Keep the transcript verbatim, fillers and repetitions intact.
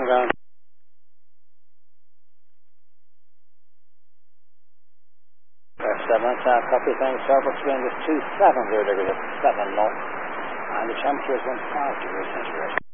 going. seven, South, copy, thanks, Southwest wind is two seven, zero degrees, seven knots, and the temperature is one five degrees centigrade.